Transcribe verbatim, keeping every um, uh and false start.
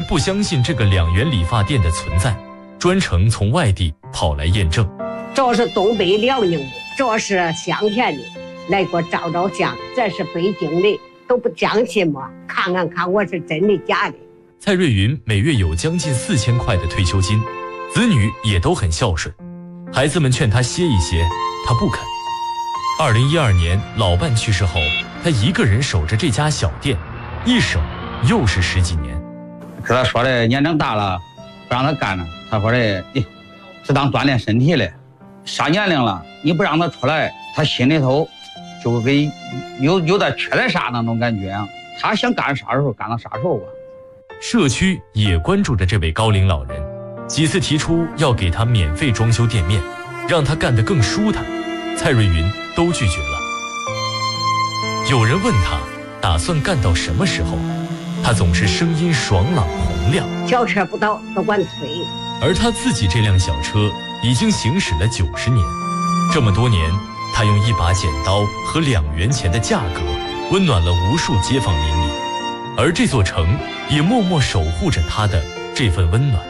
不相信这个两元理发店的存在，专程从外地跑来验证。 这是东北辽宁的，这是乡田的，来给我照照相，这是北京的，都不相信吗？看看看我是真的假的。 蔡瑞云每月有将近四千块的退休金，子女也都很孝顺，孩子们劝他歇一歇，他不肯。二零一二年老伴去世后，他一个人守着这家小店，一守又是十几年。 跟他说的年龄大了，不让他干了，他说的是当锻炼身体的，啥年龄了，你不让他出来，他心里头就给有有点缺点啥那种感觉啊。他想干啥时候干到啥时候吧。 社区也关注着这位高龄老人，几次提出要给他免费装修店面，让他干得更舒坦，蔡瑞云都拒绝了。有人问他打算干到什么时候，他总是声音爽朗洪亮， 小车不到都管推。 而他自己这辆小车已经行驶了九十年，这么多年，他用一把剪刀和两元钱的价格，温暖了无数街坊邻里，而这座城也默默守护着他的这份温暖。